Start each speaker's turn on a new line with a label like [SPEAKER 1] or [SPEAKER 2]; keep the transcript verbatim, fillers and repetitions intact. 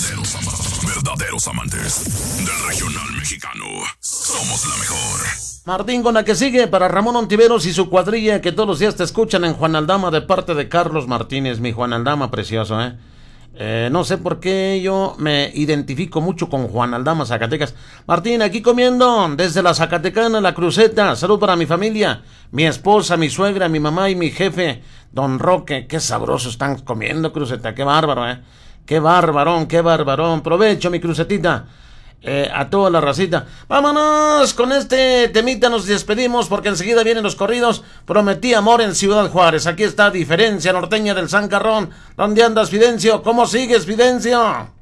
[SPEAKER 1] Verdaderos, ama- verdaderos amantes del regional mexicano. Somos la mejor.
[SPEAKER 2] Martín, con la que sigue para Ramón Ontiveros y su cuadrilla que todos los días te escuchan en Juan Aldama de parte de Carlos Martínez, mi Juan Aldama precioso, ¿eh? Eh, no sé por qué yo me identifico mucho con Juan Aldama, Zacatecas. Martín, aquí comiendo desde la Zacatecana, la Cruceta. Salud para mi familia, mi esposa, mi suegra, mi mamá y mi jefe, don Roque. Qué sabroso están comiendo, Cruceta, qué bárbaro, ¿eh? Qué barbarón, qué barbarón. Provecho, mi Crucetita. Eh, a toda la racita. Vámonos con este temita, nos despedimos porque enseguida vienen los corridos. Prometí amor en Ciudad Juárez. Aquí está Diferencia Norteña del San Carrón. ¿Dónde andas, Fidencio? ¿Cómo sigues, Fidencio?